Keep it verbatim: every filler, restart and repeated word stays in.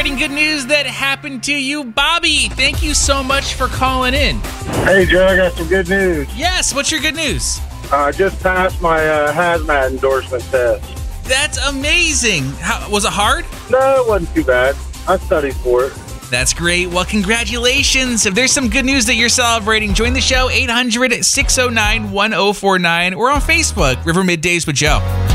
Good news that happened to you, Bobby. Thank you so much for calling in. Hey, Joe, I got some good news. Yes, what's your good news? I uh, just passed my uh, hazmat endorsement test. That's amazing. How, was it hard? No, it wasn't too bad. I studied for it. That's great. Well, congratulations. If there's some good news that you're celebrating, join the show, eight hundred, six oh nine, one oh four nine, or on Facebook, River Middays with Joe.